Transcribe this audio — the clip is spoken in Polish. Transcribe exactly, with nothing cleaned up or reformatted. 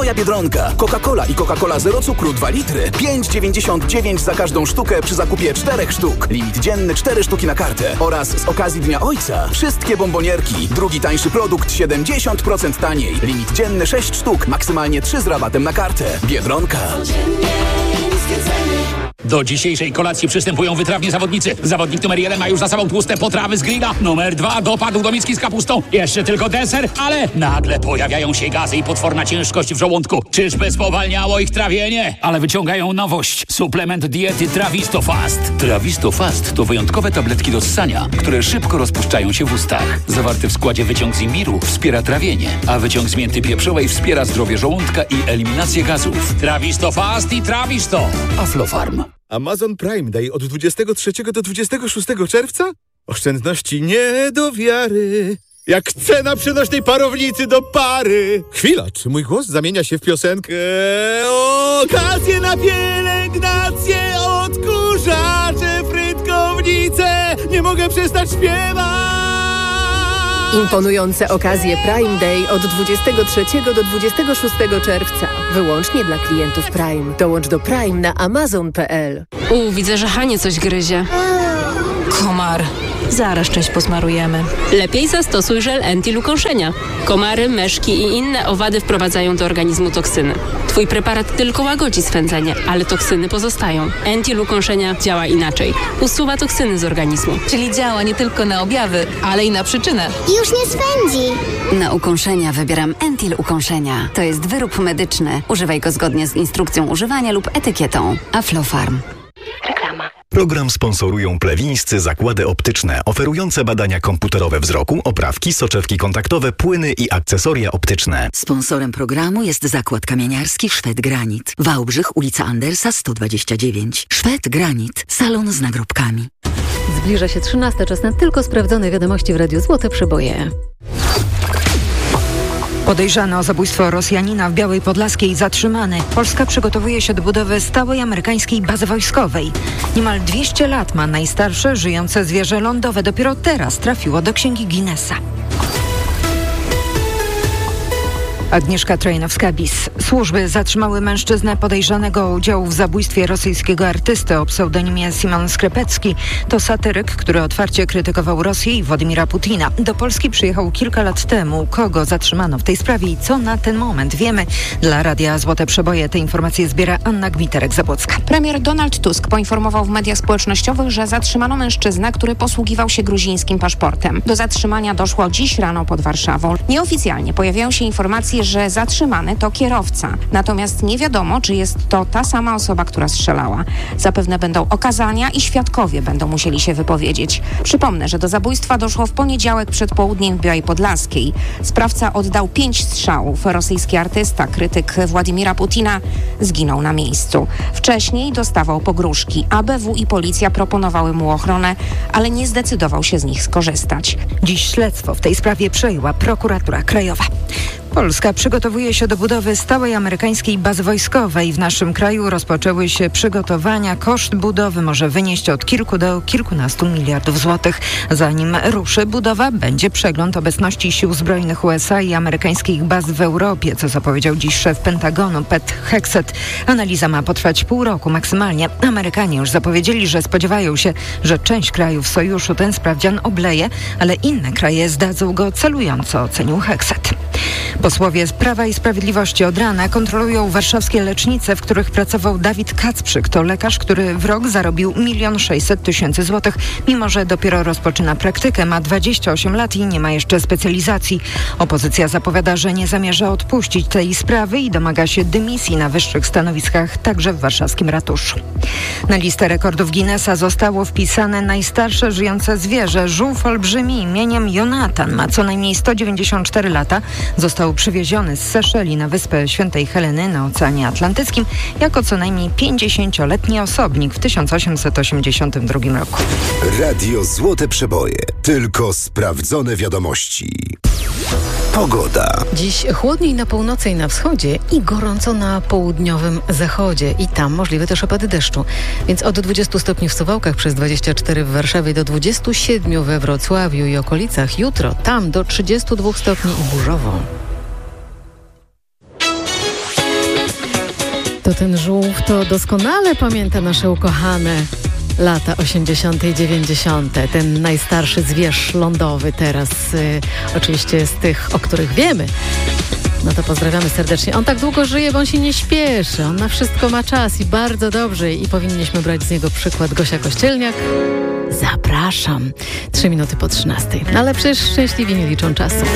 Twoja Biedronka. Coca-Cola i Coca-Cola zero cukru dwa litry. pięć dziewięćdziesiąt dziewięć za każdą sztukę przy zakupie czterech sztuk. Limit dzienny cztery sztuki na kartę. Oraz z okazji Dnia Ojca wszystkie bombonierki. Drugi tańszy produkt siedemdziesiąt procent taniej. Limit dzienny sześć sztuk. Maksymalnie trzy z rabatem na kartę. Biedronka. Do dzisiejszej kolacji przystępują wytrawni zawodnicy. Zawodnik numer jeden ma już za sobą tłuste potrawy z grilla. Numer dwa dopadł do miski z kapustą. Jeszcze tylko deser, ale nagle pojawiają się gazy i potworna ciężkość w żołądku. Czyżby spowalniało ich trawienie? Ale wyciągają nowość. Suplement diety Trawisto Fast. Trawisto Fast to wyjątkowe tabletki do ssania, które szybko rozpuszczają się w ustach. Zawarty w składzie wyciąg z imbiru wspiera trawienie, a wyciąg z mięty pieprzowej wspiera zdrowie żołądka i eliminację gazów. Trawisto Fast i Trawisto. Aflofarm. Amazon Prime Day od dwudziestego trzeciego do dwudziestego szóstego czerwca? Oszczędności nie do wiary. Jak cena przenośnej parownicy do pary. Chwila, czy mój głos zamienia się w piosenkę? Okazje na pielęgnację, odkurzacze, frytkownice. Nie mogę przestać śpiewać. Imponujące okazje Prime Day od dwudziestego trzeciego do dwudziestego szóstego czerwca. Wyłącznie dla klientów Prime. Dołącz do Prime na amazon kropka p l. U, widzę, że Hanie coś gryzie. Komar. Zaraz część posmarujemy. Lepiej zastosuj żel Entil ukąszenia. Komary, myszki i inne owady wprowadzają do organizmu toksyny. Twój preparat tylko łagodzi swędzenie, ale toksyny pozostają. Entil ukąszenia działa inaczej. Usuwa toksyny z organizmu. Czyli działa nie tylko na objawy, ale i na przyczynę. Już nie swędzi. Na ukąszenia wybieram Entil ukąszenia. To jest wyrób medyczny. Używaj go zgodnie z instrukcją używania lub etykietą. Aflofarm. Reklama. Program sponsorują plewińscy zakłady optyczne, oferujące badania komputerowe wzroku, oprawki, soczewki kontaktowe, płyny i akcesoria optyczne. Sponsorem programu jest Zakład Kamieniarski Szwed Granit. Wałbrzych, ulica Andersa sto dwadzieścia dziewięć. Szwed Granit. Salon z nagrobkami. Zbliża się trzynasta, czas na tylko sprawdzone wiadomości w Radiu Złote Przeboje. Podejrzany o zabójstwo Rosjanina w Białej Podlaskiej zatrzymany. Polska przygotowuje się do budowy stałej amerykańskiej bazy wojskowej. Niemal dwieście lat ma najstarsze żyjące zwierzę lądowe. Dopiero teraz trafiło do Księgi Guinnessa. Agnieszka Trojnowska-Bis. Służby zatrzymały mężczyznę podejrzanego o udział w zabójstwie rosyjskiego artysty o pseudonimie Simon Skrzepecki. To satyryk, który otwarcie krytykował Rosję i Władimira Putina. Do Polski przyjechał kilka lat temu. Kogo zatrzymano w tej sprawie i co na ten moment wiemy? Dla Radia Złote Przeboje te informacje zbiera Anna Gmiterek-Zabłocka. Premier Donald Tusk poinformował w mediach społecznościowych, że zatrzymano mężczyznę, który posługiwał się gruzińskim paszportem. Do zatrzymania doszło dziś rano pod Warszawą. Nieoficjalnie pojawiają się informacje, że zatrzymany to kierowca. Natomiast nie wiadomo, czy jest to ta sama osoba, która strzelała. Zapewne będą okazania i świadkowie będą musieli się wypowiedzieć. Przypomnę, że do zabójstwa doszło w poniedziałek przed południem w Białej Podlaskiej. Sprawca oddał pięć strzałów. Rosyjski artysta, krytyk Władimira Putina, zginął na miejscu. Wcześniej dostawał pogróżki. A B W i policja proponowały mu ochronę, ale nie zdecydował się z nich skorzystać. Dziś śledztwo w tej sprawie przejęła prokuratura krajowa. Polska przygotowuje się do budowy stałej amerykańskiej bazy wojskowej. W naszym kraju rozpoczęły się przygotowania. Koszt budowy może wynieść od kilku do kilkunastu miliardów złotych. Zanim ruszy budowa, będzie przegląd obecności sił zbrojnych U S A i amerykańskich baz w Europie, co zapowiedział dziś szef Pentagonu Pete Hegseth. Analiza ma potrwać pół roku maksymalnie. Amerykanie już zapowiedzieli, że spodziewają się, że część krajów sojuszu ten sprawdzian obleje, ale inne kraje zdadzą go celująco, ocenił Hegseth. Posłowie z Prawa i Sprawiedliwości od rana kontrolują warszawskie lecznice, w których pracował Dawid Kacprzyk. To lekarz, który w rok zarobił milion sześćset tysięcy złotych, mimo że dopiero rozpoczyna praktykę, ma dwadzieścia osiem lat i nie ma jeszcze specjalizacji. Opozycja zapowiada, że nie zamierza odpuścić tej sprawy i domaga się dymisji na wyższych stanowiskach, także w warszawskim ratuszu. Na listę rekordów Guinnessa zostało wpisane najstarsze żyjące zwierzę. Żółw olbrzymi imieniem Jonatan ma co najmniej sto dziewięćdziesiąt cztery lata. Został przywieziony z Seszeli na wyspę Świętej Heleny na Oceanie Atlantyckim jako co najmniej pięćdziesięcioletni osobnik w tysiąc osiemset osiemdziesiątym drugim roku. Radio Złote Przeboje. Tylko sprawdzone wiadomości. Pogoda. Dziś chłodniej na północy i na wschodzie i gorąco na południowym zachodzie. I tam możliwe też opady deszczu. Więc od dwudziestu stopni w Suwałkach, przez dwadzieścia cztery w Warszawie do dwudziestu siedmiu we Wrocławiu i okolicach. Jutro tam do trzydziestu dwóch stopni i burzowo. To ten żółw to doskonale pamięta nasze ukochane lata osiemdziesiąte i dziewięćdziesiąte. Ten najstarszy zwierz lądowy teraz, y, oczywiście z tych, o których wiemy. No to pozdrawiamy serdecznie. On tak długo żyje, bo on się nie śpieszy. On na wszystko ma czas i bardzo dobrze. I powinniśmy brać z niego przykład. Gosia Kościelniak. Zapraszam. Trzy minuty po trzynastej. Ale przecież szczęśliwi nie liczą czasu.